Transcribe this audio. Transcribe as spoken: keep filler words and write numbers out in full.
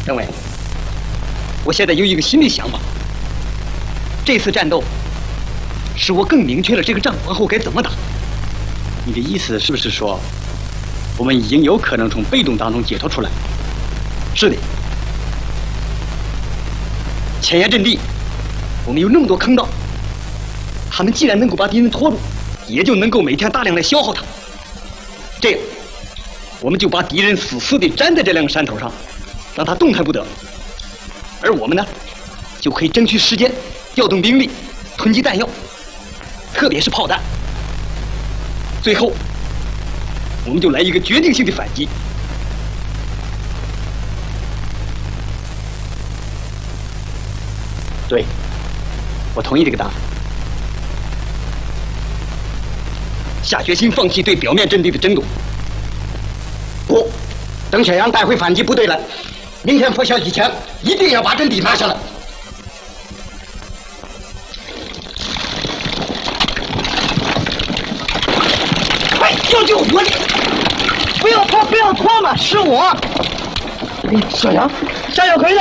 政委，我现在有一个新的想法。这次战斗，使我更明确了这个仗往后该怎么打。 你的意思是不是说，我们已经有可能从被动当中解脱出来？ 是的。前沿阵地，我们有那么多坑道，他们既然能够把敌人拖住，也就能够每天大量的消耗它。这样，我们就把敌人死死地粘在这两个山头上，让他动弹不得。而我们呢，就可以争取时间，调动兵力，囤积弹药，特别是炮弹。最后，我们就来一个决定性的反击。 对，我同意这个答案。 下决心放弃对表面阵地的争夺。 不，等小杨带回反击部队来，明天拂晓以前一定要把阵地拿下来。 快救救我！不要拖，不要拖嘛，是我。小杨，小杨回来。